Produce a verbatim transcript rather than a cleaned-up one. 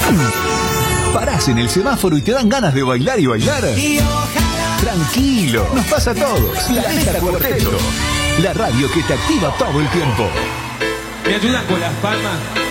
Parás en el semáforo y te dan ganas de bailar y bailar. Y ojalá. Tranquilo, nos pasa a todos. Planeta Cuarteto, la radio que te activa todo el tiempo. ¿Me ayudan con las palmas?